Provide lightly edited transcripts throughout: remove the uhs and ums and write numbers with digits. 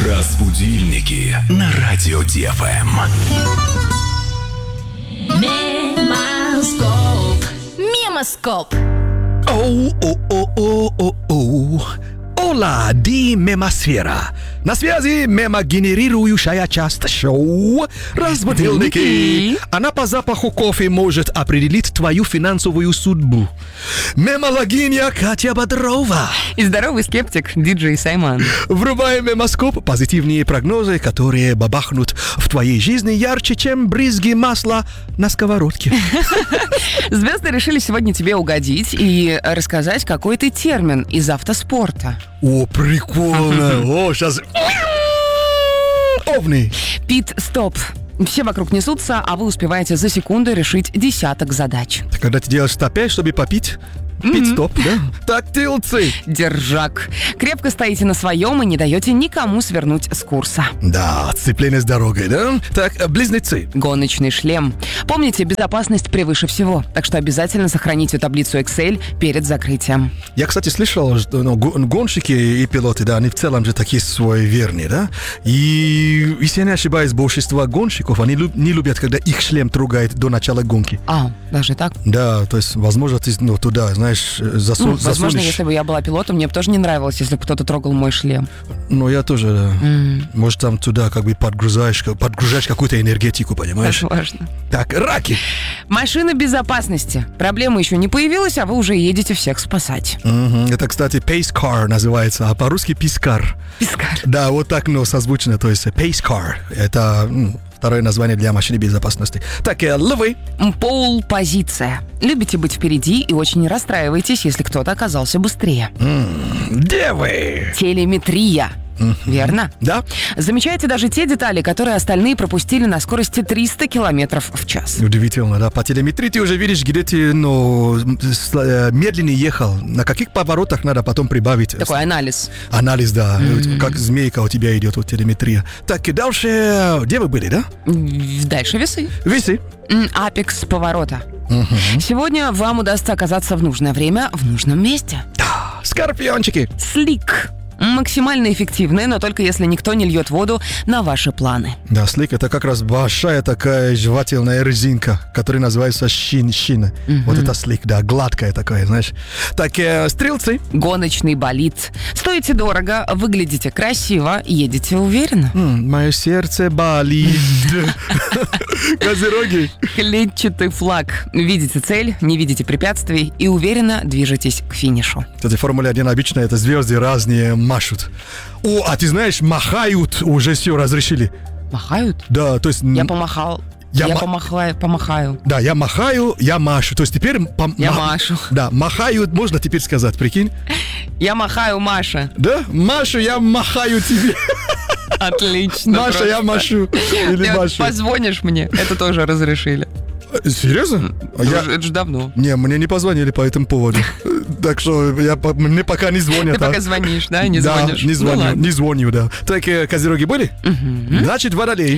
Разбудильники на радио ДФМ. Мемоскоп. Оу. Ола, ди мемосфера. На связи мемогенерирующая часть шоу «Разбудильники». Она по запаху кофе может определить твою финансовую судьбу. Мемологиня Катя Бодрова. И здоровый скептик диджей Саймон. Врубаем мемоскоп. Позитивные прогнозы, которые бабахнут в твоей жизни ярче, чем брызги масла на сковородке. Звезды решили сегодня тебе угодить и рассказать какой-то термин из автоспорта. О, прикольно. О, сейчас... Овни. Пит-стоп. Все вокруг несутся, а вы успеваете за секунду решить десяток задач. Когда ты делаешь стопе, чтобы попить... Пит-стоп, да? Тактилцы. Держак. Крепко стоите на своем и не даете никому свернуть с курса. Да, сцепление с дорогой, да? Так, близнецы. Гоночный шлем. Помните, безопасность превыше всего, так что обязательно сохраните таблицу Excel перед закрытием. Я, кстати, слышал, что гонщики и пилоты, да, они в целом же такие суеверные, да? И, если я не ошибаюсь, большинство гонщиков, они не любят, когда их шлем трогает до начала гонки. Даже так? Да, то есть, возможно, ты туда, знаешь, возможно, если бы я была пилотом, мне бы тоже не нравилось, если бы кто-то трогал мой шлем. Ну, я тоже, да. Может, там туда как бы подгружаешь какую-то энергетику, понимаешь? Возможно. Так, раки. Машина безопасности. Проблема еще не появилась, а вы уже едете всех спасать. Это, кстати, pace car называется, а по-русски пискар. Пискар. Да, вот так, но созвучно, то есть pace car. Это... второе название для машины безопасности. Так, львы. Пол-позиция. Любите быть впереди и очень расстраиваетесь, если кто-то оказался быстрее. Девы. Телеметрия. Верно? Да. Замечаете даже те детали, которые остальные пропустили на скорости 300 километров в час. Удивительно, да. По телеметрии ты уже видишь, где ты медленнее ехал. На каких поворотах надо потом прибавить. Такой анализ. Анализ, да. Как змейка у тебя идет, вот телеметрия. Так, и дальше... Где вы были, да? Дальше весы. Весы. Апекс поворота. Сегодня вам удастся оказаться в нужное время в нужном месте. Да. Скорпиончики. Слик. Максимально эффективные, но только если никто не льет воду на ваши планы. Да, слик — это как раз большая такая жевательная резинка, которая называется шина. Вот это слик, да, гладкая такая, знаешь. Так, стрелцы. Гоночный болид. Стоите дорого, выглядите красиво, едете уверенно. Мое сердце болит. Козероги. Клетчатый флаг. Видите цель, не видите препятствий и уверенно движетесь к финишу. Кстати, в Формуле 1 обычно это звезды разные машут. О, а ты знаешь, махают уже все разрешили. Махают? Да, то есть... Я помахал. Я помахаю. Да, я махаю, я машу. То есть теперь... Я машу. Да, махают, можно теперь сказать, прикинь? Я махаю, Маша. Да? Машу, я махаю тебе. Отлично. Маша, просто. я машу. Или Ты машу. позвонишь мне, это тоже разрешили. Серьезно? Это же давно. Не, мне не позвонили по этому поводу. Так что мне пока не звонят. Ты пока звонишь, да? Не звонишь? Да, не звоню, Ну, не звоню, да. Так, козероги были? Значит, водолей.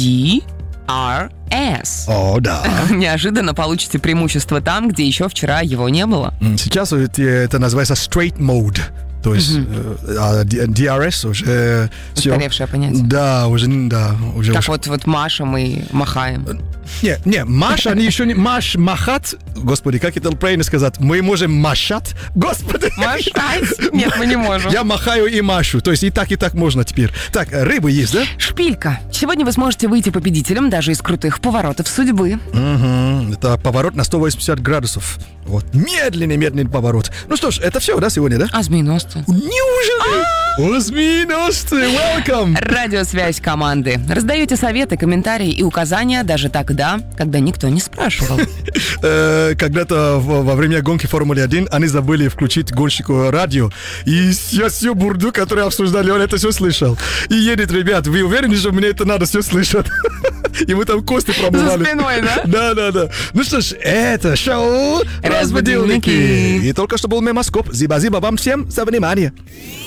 DRS. О, да. Неожиданно получите преимущество там, где еще вчера его не было. Сейчас это называется straight mode. То есть DRS уже... Устаревшее понятие. Да, уже... Как вот машем и махаем. Не, Маша, они еще не... Махать... Господи, как это правильно сказать? Мы можем машать? Господи! Махать? Нет, мы не можем. Я махаю и машу. То есть и так можно теперь. Так, рыбы есть, да? Шпилька. Сегодня вы сможете выйти победителем даже из крутых поворотов судьбы. Это поворот на 180 градусов. Вот. Медленный поворот. Ну что ж, это все, да, сегодня, да? А змееносцы? Неужели? О, змееносцы, welcome! Радиосвязь команды. Раздаете советы, комментарии и указания даже тогда, когда никто не спрашивал. Когда-то во время гонки Формулы 1 они забыли включить гонщику радио. И всю бурду, которую обсуждали, он это все слышал. И едет, ребят, вы уверены, что мне это надо все слышать? И мы там кости промывали. За спиной, да? Да. Ну что ж, это шоу «Разбудильники». И только что был мемоскоп. Зиба-зиба вам всем за внимание.